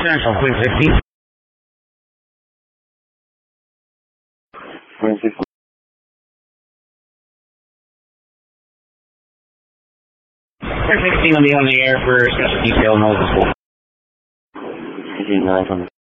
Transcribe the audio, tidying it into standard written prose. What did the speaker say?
Central, Queen 16. Queen 16. Queen 16 will be on the air for special detail and all this. 900.